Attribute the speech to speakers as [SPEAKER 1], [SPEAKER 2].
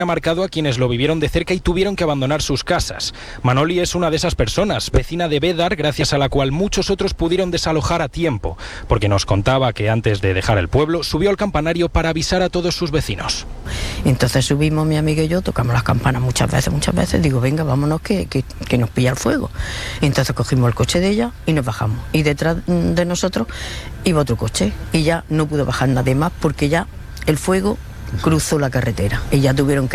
[SPEAKER 1] Ha marcado a quienes lo vivieron de cerca y tuvieron que abandonar sus casas. Manoli es una de esas personas, vecina de Bédar, gracias a la cual muchos otros pudieron desalojar a tiempo, porque nos contaba que antes de dejar el pueblo subió al campanario para avisar a todos sus vecinos.
[SPEAKER 2] Entonces subimos mi amiga y yo, tocamos las campanas muchas veces, digo, venga, vámonos que nos pilla el fuego. Entonces cogimos el coche de ella y nos bajamos. Y detrás de nosotros iba otro coche y ya no pudo bajar nadie más porque ya el fuego cruzó la carretera y ya tuvieron que